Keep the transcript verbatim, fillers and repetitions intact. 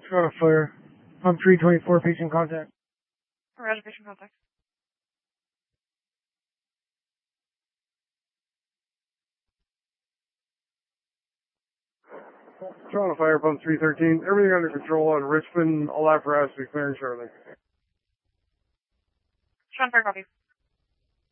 Toronto Fire. Pump three twenty-four, patient contact. Roger, patient contact. Toronto Fire, pump three thirteen. Everything under control on Richmond. All apparatus be clearing shortly. Toronto Fire, copy.